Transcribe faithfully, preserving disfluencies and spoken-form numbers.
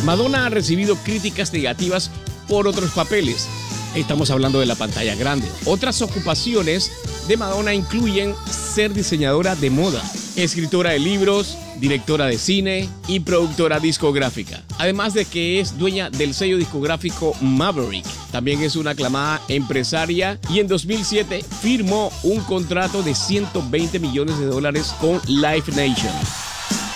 Madonna ha recibido críticas negativas por otros papeles. Estamos hablando de la pantalla grande. Otras ocupaciones de Madonna incluyen ser diseñadora de moda, escritora de libros, directora de cine y productora discográfica. Además de que es dueña del sello discográfico Maverick. También es una aclamada empresaria y en dos mil siete firmó un contrato de ciento veinte millones de dólares con Live Nation.